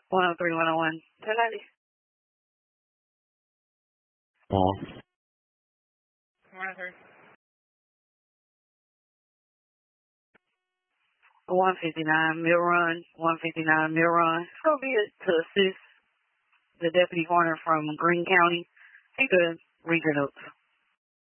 103, 101, 1090. On. 103. 159 Mill Run, 159 Mill Run. It's going to be to assist the deputy coroner from Greene County. He could reach it up.